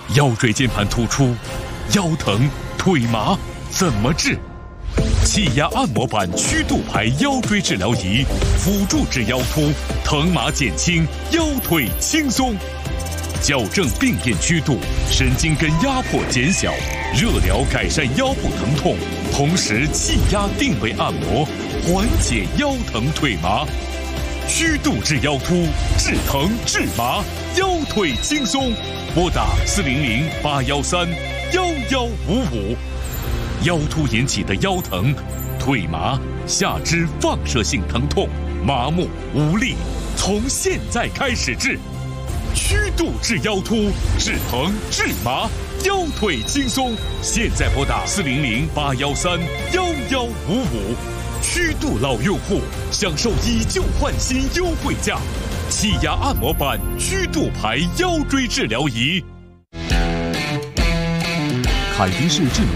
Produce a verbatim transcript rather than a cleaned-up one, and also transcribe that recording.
腰椎间盘突出、腰疼、腿麻怎么治？气压按摩板曲度牌腰椎治疗仪，辅助治腰突，疼麻减轻，腰腿轻松。矫正病变曲度，神经根压迫减小，热疗改善腰部疼痛，同时气压定位按摩，缓解腰疼腿麻。曲度治腰突，治疼治麻，腰腿轻松。拨打四零零八幺三幺幺五五。腰突引起的腰疼、腿麻、下肢放射性疼痛、麻木无力，从现在开始治。曲度治腰突，治疼治麻，腰腿轻松。现在拨打四零零八幺三幺幺五五。曲度老用户享受以旧换新优惠价，气压按摩板曲度牌腰椎治疗仪。 凯迪士智能